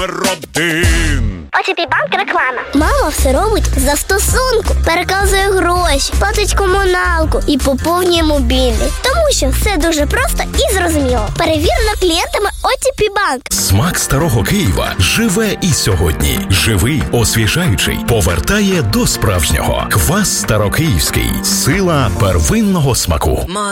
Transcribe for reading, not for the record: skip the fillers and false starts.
номер 1. ОТП банк реклама. Мама все робить за стосунку. Переказує гроші, платить комуналку і поповнює мобільний. Тому що все дуже просто і зрозуміло. Перевірено клієнтами ОТП банк. Смак старого Києва живе і сьогодні. Живий, освіжаючий, повертає до справжнього. Квас Старокиївський. Сила первинного смаку.